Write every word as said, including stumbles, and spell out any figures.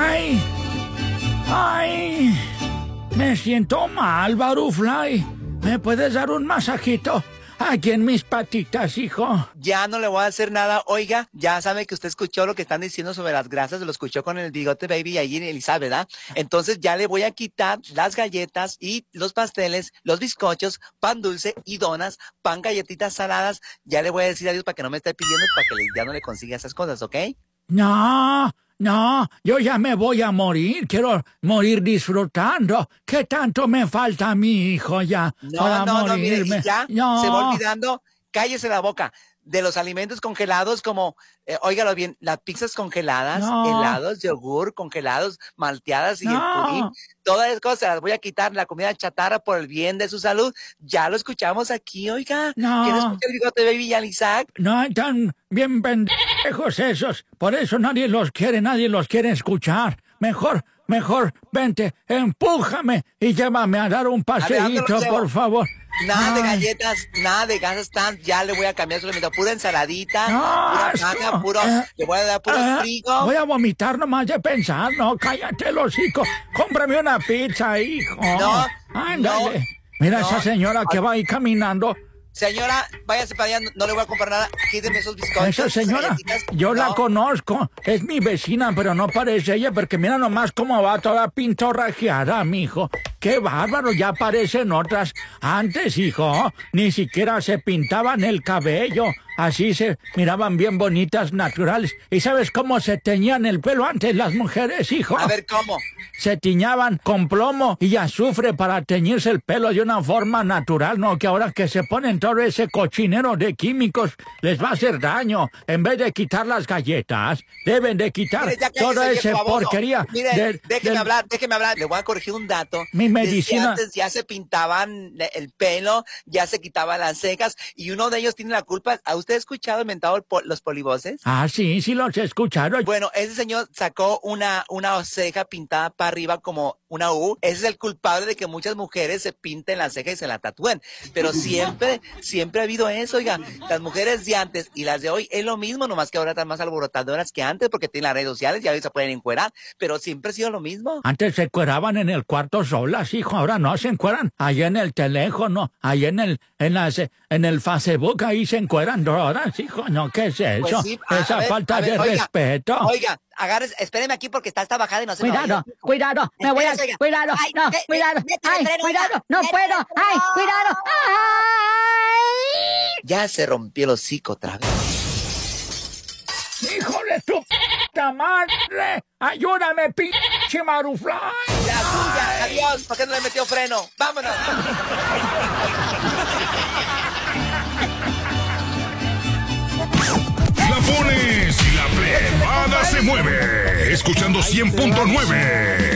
¡Ay! ¡Ay! Me siento mal, Barufly. ¿Me puedes dar un masajito aquí en mis patitas, hijo? Ya no le voy a hacer nada. Oiga, ya sabe que usted escuchó lo que están diciendo sobre las grasas, lo escuchó con el Bigote Baby y allí en Elizabeth, ¿verdad? Entonces ya le voy a quitar las galletas y los pasteles, los bizcochos, pan dulce y donas, pan galletitas saladas. Ya le voy a decir adiós para que no me esté pidiendo, para que le, ya no le consiga esas cosas, ¿ok? No, no, yo ya me voy a morir. Quiero morir disfrutando. ¿Qué tanto me falta a mi hijo ya No, para no, no, mire, morirme? y ya No. se va olvidando. Cállese la boca. De los alimentos congelados como, eh, óigalo bien, las pizzas congeladas, No. helados, yogur congelados, malteadas y el No. pudín. Todas esas cosas las voy a quitar, la comida chatarra por el bien de su salud. Ya lo escuchamos aquí, oiga. No. ¿Quién escucha el Bigote Baby y al Isaac? No están bien pendejos esos. Por eso nadie los quiere, nadie los quiere escuchar. Mejor, mejor, vente, empújame y llévame a dar un paseíto, por favor. Nada de Ay. galletas, nada de gasas tan, ya le voy a cambiar su alimento, pura ensaladita, No, pura asco. caca, puro, Eh, le voy a dar puro Ah, frigo. voy a vomitar nomás de pensar, no, cállate el hocico. Cómprame una pizza, hijo. No, Ándale. no, Mira no. esa señora que va ahí caminando. Señora, váyase para allá, no, no le voy a comprar nada, quíteme esos bizcochos. Esa señora, galletitas. yo la No. conozco. Es mi vecina, pero no parece ella, porque mira nomás cómo va toda pintorrajeada, mijo. ¡Qué bárbaro! Ya parecen otras. Antes, hijo, ni siquiera se pintaban el cabello. Así se miraban bien bonitas, naturales. ¿Y sabes cómo se teñían el pelo antes las mujeres, hijo? A ver, ¿cómo? Se tiñaban con plomo y azufre para teñirse el pelo de una forma natural, no que ahora que se ponen todo ese cochinero de químicos les va a hacer daño. En vez de quitar las galletas, deben de quitar Mire, ya cállese, toda viejo esa baboso. porquería. Mire, de- déjeme del- hablar, déjeme hablar. Le voy a corregir un dato. Mi Desde medicina- antes ya se pintaban le- el pelo, ya se quitaban las cejas y uno de ellos tiene la culpa. ¿Ha usted escuchado inventado el po- los polivoces? Ah, sí, sí los he escuchado. Bueno, ese señor sacó una, una ceja pintada para arriba como una U. Ese es el culpable de que muchas mujeres se pinten la ceja y se la tatúen. Pero siempre, siempre ha habido eso, oiga. Las mujeres de antes y las de hoy es lo mismo, nomás que ahora están más alborotadoras que antes porque tienen las redes sociales y a veces se pueden encuerar. Pero siempre ha sido lo mismo. Antes se cueraban en el cuarto solas, hijo, ahora no se encueran. Ahí en el teléfono, ahí en el, en las, en el Facebook, ahí se encueran horas, hijo. No, ¿qué es eso? Pues sí, a- Esa a ver, falta a ver, de oiga, respeto. Oiga, agárrese, espéreme aquí porque está esta bajada y no se me Cuidado, vaya. cuidado, me voy a... Espérese, oiga. Cuidado, Ay, no, ve- ve- cuidado, métele ay, freno, cuidado, oiga. no Métele puedo, ay, freno. cuidado, ay. Ya se rompió el hocico otra vez. ¡Hijo de tu puta madre! ¡Ayúdame, pinche Marufly! La suya, adiós. ¿Por qué no le metió freno? Vámonos. La pones y la plebada se mueve. Escuchando cien punto nueve.